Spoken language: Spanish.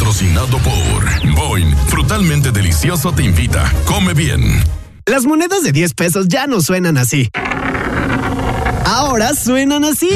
patrocinado por Boing. Frutalmente delicioso te invita. Come bien. Las monedas de 10 pesos ya no suenan así. Ahora suenan así.